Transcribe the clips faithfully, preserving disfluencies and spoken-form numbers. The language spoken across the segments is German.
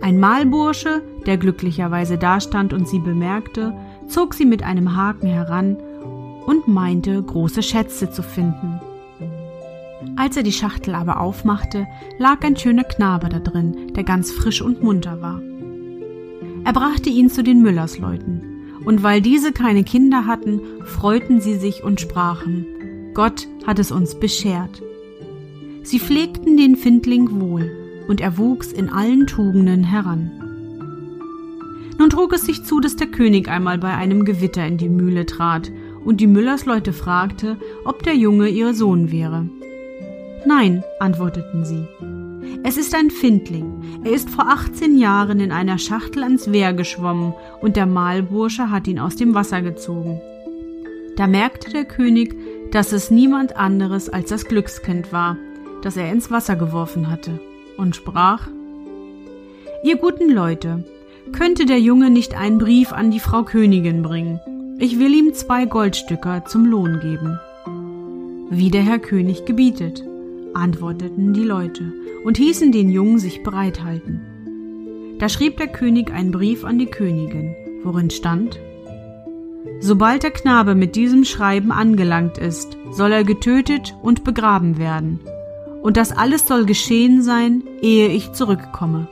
Ein Mahlbursche, der glücklicherweise dastand und sie bemerkte, zog sie mit einem Haken heran und meinte, große Schätze zu finden. Als er die Schachtel aber aufmachte, lag ein schöner Knabe da drin, der ganz frisch und munter war. Er brachte ihn zu den Müllersleuten, und weil diese keine Kinder hatten, freuten sie sich und sprachen, Gott hat es uns beschert. Sie pflegten den Findling wohl, und er wuchs in allen Tugenden heran. Nun trug es sich zu, dass der König einmal bei einem Gewitter in die Mühle trat, und die Müllersleute fragte, ob der Junge ihr Sohn wäre. Nein, antworteten sie. Es ist ein Findling. Er ist vor achtzehn Jahren in einer Schachtel ans Wehr geschwommen und der Mahlbursche hat ihn aus dem Wasser gezogen. Da merkte der König, dass es niemand anderes als das Glückskind war, das er ins Wasser geworfen hatte, und sprach: Ihr guten Leute, könnte der Junge nicht einen Brief an die Frau Königin bringen? Ich will ihm zwei Goldstücker zum Lohn geben. Wie der Herr König gebietet, antworteten die Leute und hießen den Jungen sich bereithalten. Da schrieb der König einen Brief an die Königin, worin stand: Sobald der Knabe mit diesem Schreiben angelangt ist, soll er getötet und begraben werden, und das alles soll geschehen sein, ehe ich zurückkomme.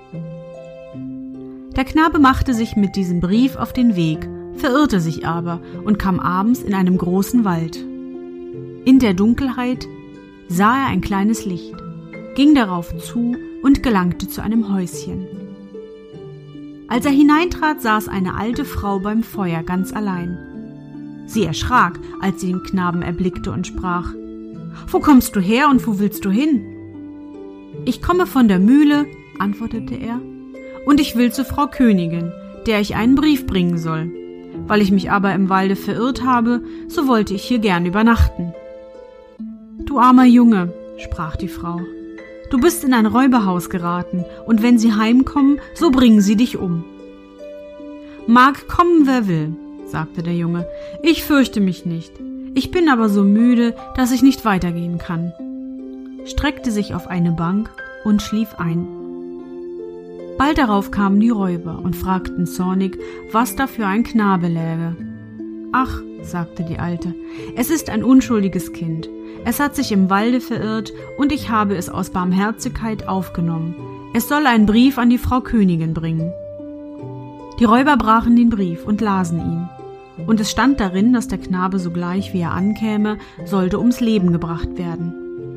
Der Knabe machte sich mit diesem Brief auf den Weg, verirrte sich aber und kam abends in einem großen Wald. In der Dunkelheit sah er ein kleines Licht, ging darauf zu und gelangte zu einem Häuschen. Als er hineintrat, saß eine alte Frau beim Feuer ganz allein. Sie erschrak, als sie den Knaben erblickte und sprach: »Wo kommst du her und wo willst du hin?« »Ich komme von der Mühle«, antwortete er, »und ich will zur Frau Königin, der ich einen Brief bringen soll. Weil ich mich aber im Walde verirrt habe, so wollte ich hier gern übernachten.« »Du armer Junge«, sprach die Frau, »du bist in ein Räuberhaus geraten, und wenn sie heimkommen, so bringen sie dich um.« »Mag kommen, wer will«, sagte der Junge, »ich fürchte mich nicht. Ich bin aber so müde, dass ich nicht weitergehen kann«, streckte sich auf eine Bank und schlief ein. Bald darauf kamen die Räuber und fragten zornig, was da für ein Knabe läge. »Ach«, sagte die Alte, »es ist ein unschuldiges Kind. Es hat sich im Walde verirrt, und ich habe es aus Barmherzigkeit aufgenommen. Es soll einen Brief an die Frau Königin bringen.« Die Räuber brachen den Brief und lasen ihn. Und es stand darin, dass der Knabe sogleich, wie er ankäme, sollte ums Leben gebracht werden.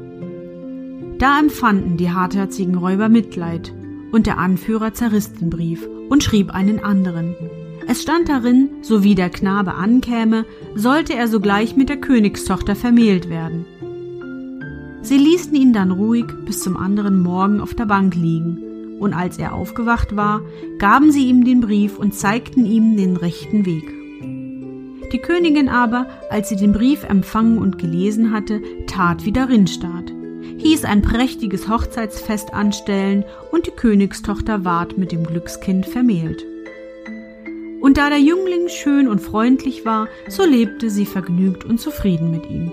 Da empfanden die hartherzigen Räuber Mitleid, und der Anführer zerriss den Brief und schrieb einen anderen. Es stand darin, so wie der Knabe ankäme, sollte er sogleich mit der Königstochter vermählt werden. Sie ließen ihn dann ruhig bis zum anderen Morgen auf der Bank liegen, und als er aufgewacht war, gaben sie ihm den Brief und zeigten ihm den rechten Weg. Die Königin aber, als sie den Brief empfangen und gelesen hatte, tat wie darin stand, hieß ein prächtiges Hochzeitsfest anstellen, und die Königstochter ward mit dem Glückskind vermählt. Und da der Jüngling schön und freundlich war, so lebte sie vergnügt und zufrieden mit ihm.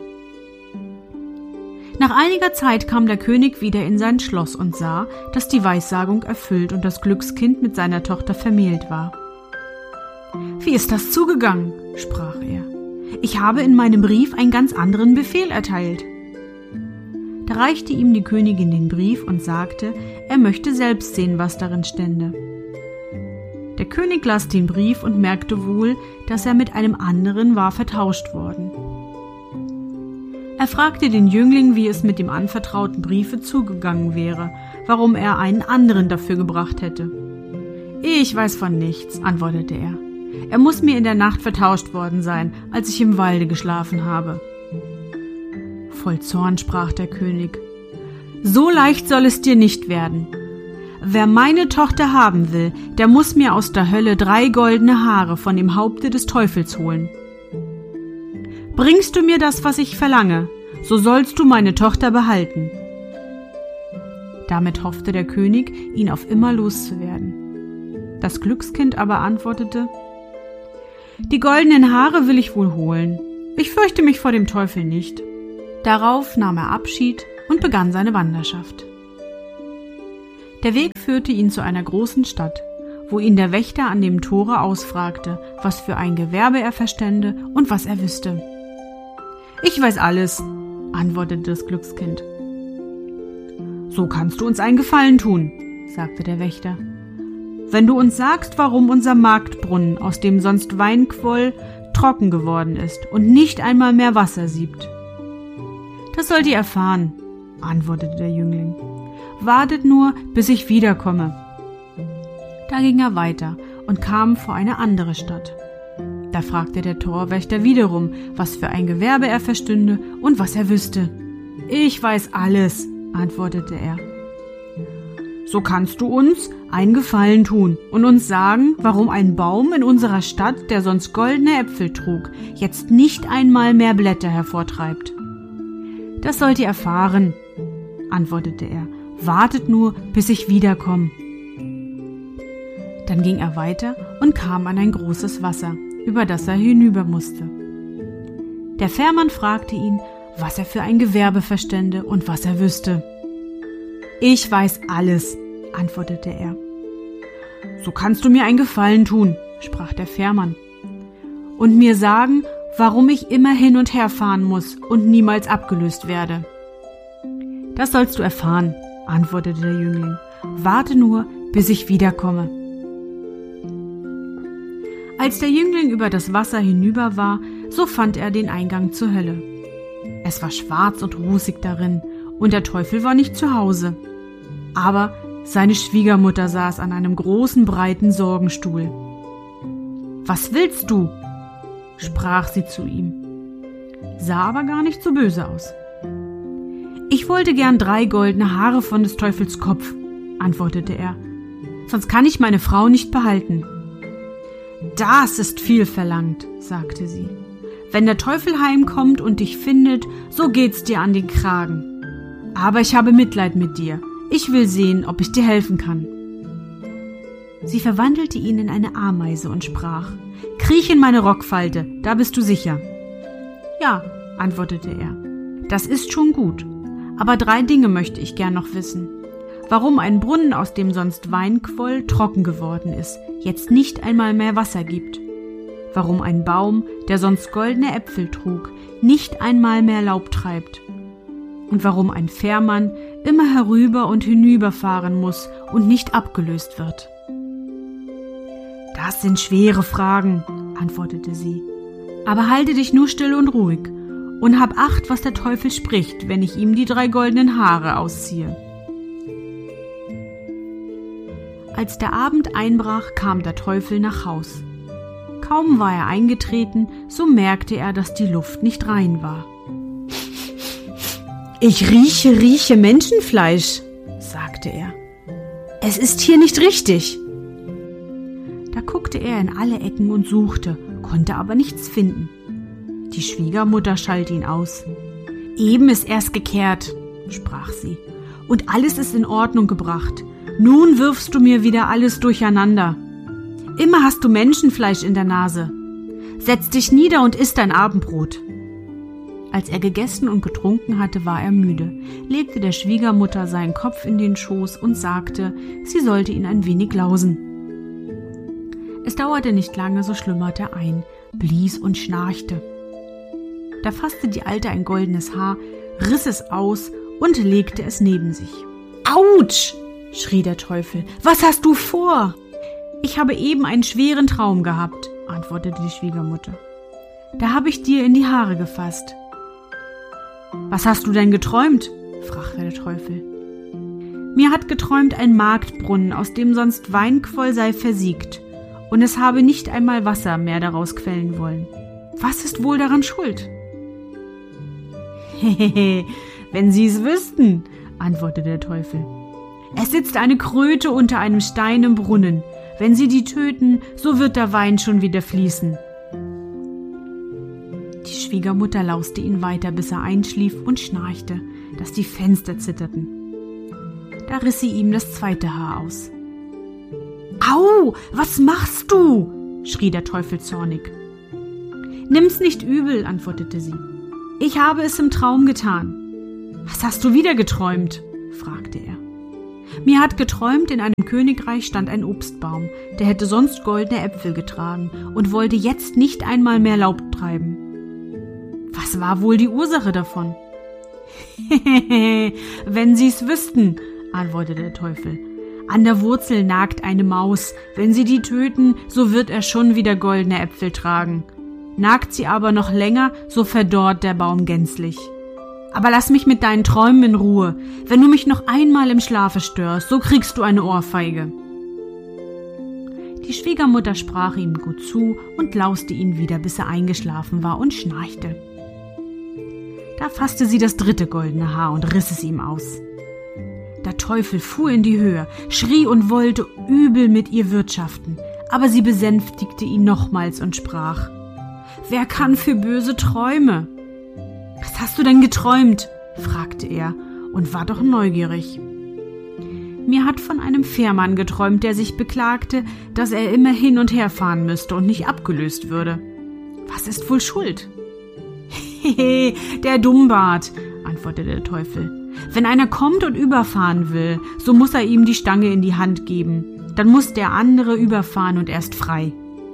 Nach einiger Zeit kam der König wieder in sein Schloss und sah, dass die Weissagung erfüllt und das Glückskind mit seiner Tochter vermählt war. »Wie ist das zugegangen?« sprach er. »Ich habe in meinem Brief einen ganz anderen Befehl erteilt.« Da reichte ihm die Königin den Brief und sagte, er möchte selbst sehen, was darin stände. Der König las den Brief und merkte wohl, dass er mit einem anderen war vertauscht worden. Er fragte den Jüngling, wie es mit dem anvertrauten Briefe zugegangen wäre, warum er einen anderen dafür gebracht hätte. »Ich weiß von nichts«, antwortete er. »Er muss mir in der Nacht vertauscht worden sein, als ich im Walde geschlafen habe.« Voll Zorn sprach der König: »So leicht soll es dir nicht werden. Wer meine Tochter haben will, der muss mir aus der Hölle drei goldene Haare von dem Haupte des Teufels holen. Bringst du mir das, was ich verlange, so sollst du meine Tochter behalten.« Damit hoffte der König, ihn auf immer loszuwerden. Das Glückskind aber antwortete: »Die goldenen Haare will ich wohl holen. Ich fürchte mich vor dem Teufel nicht.« Darauf nahm er Abschied und begann seine Wanderschaft. Der Weg führte ihn zu einer großen Stadt, wo ihn der Wächter an dem Tore ausfragte, was für ein Gewerbe er verstände und was er wüsste. »Ich weiß alles«, antwortete das Glückskind. »So kannst du uns einen Gefallen tun«, sagte der Wächter, »wenn du uns sagst, warum unser Marktbrunnen, aus dem sonst Wein quoll, trocken geworden ist und nicht einmal mehr Wasser siebt.« »Das sollt ihr erfahren«, antwortete der Jüngling. »Wartet nur, bis ich wiederkomme.« Da ging er weiter und kam vor eine andere Stadt. Da fragte der Torwächter wiederum, was für ein Gewerbe er verstünde und was er wüsste. »Ich weiß alles«, antwortete er. »So kannst du uns einen Gefallen tun und uns sagen, warum ein Baum in unserer Stadt, der sonst goldene Äpfel trug, jetzt nicht einmal mehr Blätter hervortreibt.« »Das sollt ihr erfahren«, antwortete er. »Wartet nur, bis ich wiederkomme.« Dann ging er weiter und kam an ein großes Wasser, über das er hinüber musste. Der Fährmann fragte ihn, was er für ein Gewerbe verstände und was er wüsste. »Ich weiß alles«, antwortete er. »So kannst du mir einen Gefallen tun«, sprach der Fährmann, »und mir sagen, warum ich immer hin und her fahren muss und niemals abgelöst werde.« »Das sollst du erfahren«, antwortete der Jüngling. »Warte nur, bis ich wiederkomme.« Als der Jüngling über das Wasser hinüber war, so fand er den Eingang zur Hölle. Es war schwarz und rußig darin, und der Teufel war nicht zu Hause. Aber seine Schwiegermutter saß an einem großen, breiten Sorgenstuhl. »Was willst du?« sprach sie zu ihm, sah aber gar nicht so böse aus. »Ich wollte gern drei goldene Haare von des Teufels Kopf«, antwortete er, »sonst kann ich meine Frau nicht behalten.« »Das ist viel verlangt«, sagte sie. »Wenn der Teufel heimkommt und dich findet, so geht's dir an den Kragen. Aber ich habe Mitleid mit dir. Ich will sehen, ob ich dir helfen kann.« Sie verwandelte ihn in eine Ameise und sprach, »Kriech in meine Rockfalte, da bist du sicher.« »Ja«, antwortete er, »das ist schon gut. Aber drei Dinge möchte ich gern noch wissen. Warum ein Brunnen, aus dem sonst Wein quoll, trocken geworden ist, jetzt nicht einmal mehr Wasser gibt. Warum ein Baum, der sonst goldene Äpfel trug, nicht einmal mehr Laub treibt. Und warum ein Fährmann immer herüber und hinüber fahren muss und nicht abgelöst wird.« »Das sind schwere Fragen«, antwortete sie. »Aber halte dich nur still und ruhig und hab Acht, was der Teufel spricht, wenn ich ihm die drei goldenen Haare ausziehe.« Als der Abend einbrach, kam der Teufel nach Haus. Kaum war er eingetreten, so merkte er, dass die Luft nicht rein war. »Ich rieche, rieche Menschenfleisch«, sagte er. »Es ist hier nicht richtig.« Da guckte er in alle Ecken und suchte, konnte aber nichts finden. Die Schwiegermutter schalt ihn aus. »Eben ist erst gekehrt«, sprach sie, »und alles ist in Ordnung gebracht. Nun wirfst du mir wieder alles durcheinander. Immer hast du Menschenfleisch in der Nase. Setz dich nieder und iss dein Abendbrot.« Als er gegessen und getrunken hatte, war er müde, legte der Schwiegermutter seinen Kopf in den Schoß und sagte, sie sollte ihn ein wenig lausen. Es dauerte nicht lange, so schlummerte er ein, blies und schnarchte. Da fasste die Alte ein goldenes Haar, riss es aus und legte es neben sich. »Autsch!« schrie der Teufel. »Was hast du vor?« »Ich habe eben einen schweren Traum gehabt«, antwortete die Schwiegermutter. »Da habe ich dir in die Haare gefasst.« »Was hast du denn geträumt?« fragte der Teufel. »Mir hat geträumt ein Marktbrunnen, aus dem sonst Wein quoll, sei versiegt, und es habe nicht einmal Wasser mehr daraus quellen wollen. Was ist wohl daran schuld?« »Hehehe, wenn Sie es wüssten«, antwortete der Teufel. »Es sitzt eine Kröte unter einem Stein im Brunnen. Wenn Sie die töten, so wird der Wein schon wieder fließen.« Die Schwiegermutter lauste ihn weiter, bis er einschlief und schnarchte, dass die Fenster zitterten. Da riss sie ihm das zweite Haar aus. »Au, was machst du?« schrie der Teufel zornig. »Nimm's nicht übel«, antwortete sie. »Ich habe es im Traum getan.« »Was hast du wieder geträumt?« fragte er. Mir hat geträumt, in einem Königreich stand ein Obstbaum, der hätte sonst goldene Äpfel getragen und wollte jetzt nicht einmal mehr Laub treiben. Was war wohl die Ursache davon? Wenn Sie's wüssten, antwortete der Teufel. An der Wurzel nagt eine Maus. Wenn Sie die töten, so wird er schon wieder goldene Äpfel tragen. Nagt sie aber noch länger, so verdorrt der Baum gänzlich. Aber lass mich mit deinen Träumen in Ruhe. Wenn du mich noch einmal im Schlafe störst, so kriegst du eine Ohrfeige. Die Schwiegermutter sprach ihm gut zu und lauste ihn wieder, bis er eingeschlafen war und schnarchte. Da fasste sie das dritte goldene Haar und riss es ihm aus. Der Teufel fuhr in die Höhe, schrie und wollte übel mit ihr wirtschaften, aber sie besänftigte ihn nochmals und sprach: »Wer kann für böse Träume?« »Was hast du denn geträumt?« fragte er und war doch neugierig. »Mir hat von einem Fährmann geträumt, der sich beklagte, dass er immer hin und her fahren müsste und nicht abgelöst würde. Was ist wohl schuld?« »Hehe, der Dummbart«, antwortete der Teufel. »Wenn einer kommt und überfahren will, so muss er ihm die Stange in die Hand geben. Dann muss der andere überfahren und er ist frei.«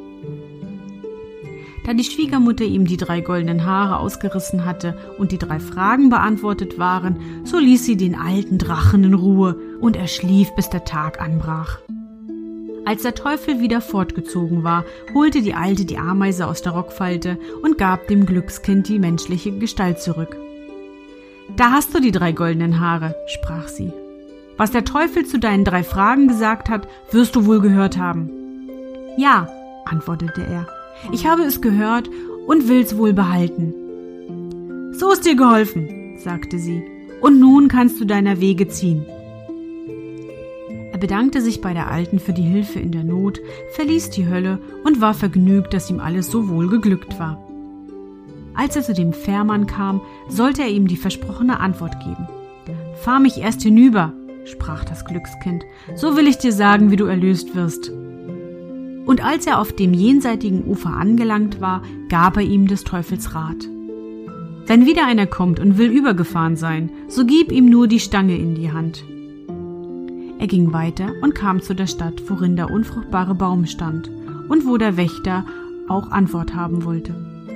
Da die Schwiegermutter ihm die drei goldenen Haare ausgerissen hatte und die drei Fragen beantwortet waren, so ließ sie den alten Drachen in Ruhe und er schlief, bis der Tag anbrach. Als der Teufel wieder fortgezogen war, holte die Alte die Ameise aus der Rockfalte und gab dem Glückskind die menschliche Gestalt zurück. »Da hast du die drei goldenen Haare«, sprach sie. »Was der Teufel zu deinen drei Fragen gesagt hat, wirst du wohl gehört haben.« »Ja«, antwortete er, »ich habe es gehört und will's wohl behalten.« »So ist dir geholfen«, sagte sie, »und nun kannst du deiner Wege ziehen.« Er bedankte sich bei der Alten für die Hilfe in der Not, verließ die Hölle und war vergnügt, dass ihm alles so wohl geglückt war. Als er zu dem Fährmann kam, sollte er ihm die versprochene Antwort geben. »Fahr mich erst hinüber«, sprach das Glückskind, »so will ich dir sagen, wie du erlöst wirst.« Und als er auf dem jenseitigen Ufer angelangt war, gab er ihm des Teufels Rat. »Wenn wieder einer kommt und will übergefahren sein, so gib ihm nur die Stange in die Hand.« Er ging weiter und kam zu der Stadt, worin der unfruchtbare Baum stand und wo der Wächter auch Antwort haben wollte.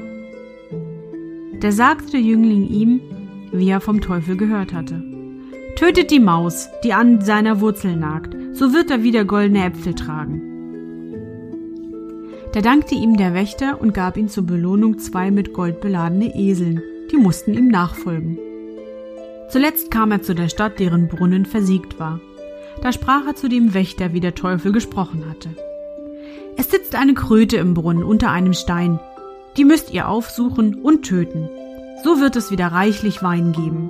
Da sagte der Jüngling ihm, wie er vom Teufel gehört hatte: »Tötet die Maus, die an seiner Wurzel nagt, so wird er wieder goldene Äpfel tragen.« Da dankte ihm der Wächter und gab ihm zur Belohnung zwei mit Gold beladene Eseln, die mussten ihm nachfolgen. Zuletzt kam er zu der Stadt, deren Brunnen versiegt war. Da sprach er zu dem Wächter, wie der Teufel gesprochen hatte: »Es sitzt eine Kröte im Brunnen unter einem Stein. Die müsst ihr aufsuchen und töten. So wird es wieder reichlich Wein geben.«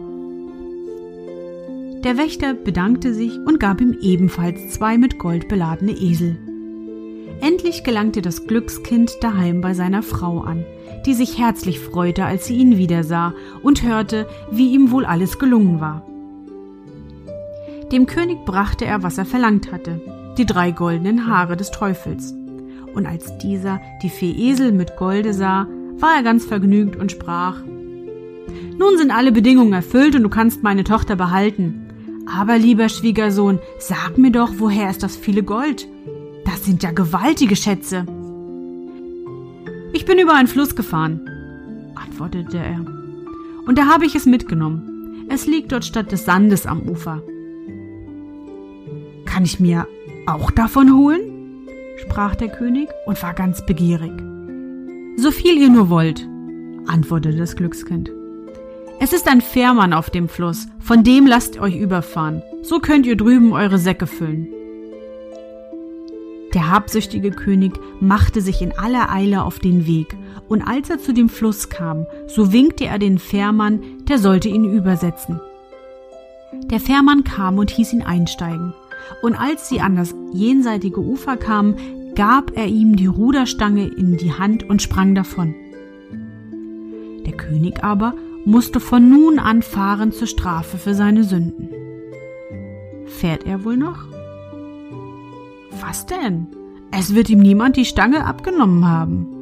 Der Wächter bedankte sich und gab ihm ebenfalls zwei mit Gold beladene Esel. Endlich gelangte das Glückskind daheim bei seiner Frau an, die sich herzlich freute, als sie ihn wiedersah und hörte, wie ihm wohl alles gelungen war. Dem König brachte er, was er verlangt hatte, die drei goldenen Haare des Teufels. Und als dieser die vier Esel mit Golde sah, war er ganz vergnügt und sprach: »Nun sind alle Bedingungen erfüllt und du kannst meine Tochter behalten. Aber, lieber Schwiegersohn, sag mir doch, woher ist das viele Gold? Das sind ja gewaltige Schätze.« »Ich bin über einen Fluss gefahren«, antwortete er, »und da habe ich es mitgenommen. Es liegt dort statt des Sandes am Ufer.« »Kann ich mir auch davon holen?«, sprach der König und war ganz begierig. »So viel ihr nur wollt«, antwortete das Glückskind. »Es ist ein Fährmann auf dem Fluss, von dem lasst euch überfahren, so könnt ihr drüben eure Säcke füllen.« Der habsüchtige König machte sich in aller Eile auf den Weg, und als er zu dem Fluss kam, so winkte er den Fährmann, der sollte ihn übersetzen. Der Fährmann kam und hieß ihn einsteigen, und als sie an das jenseitige Ufer kamen, gab er ihm die Ruderstange in die Hand und sprang davon. Der König aber musste von nun an fahren zur Strafe für seine Sünden. Fährt er wohl noch? Was denn? Es wird ihm niemand die Stange abgenommen haben.